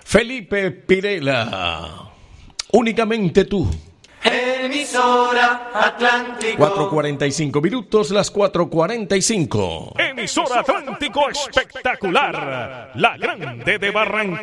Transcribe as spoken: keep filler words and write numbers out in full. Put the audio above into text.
Felipe Pirela, únicamente tú. Emisora Atlántico. cuatro cuarenta y cinco minutos, las cuatro cuarenta y cinco. Emisora Atlántico espectacular, la grande de Barranquilla.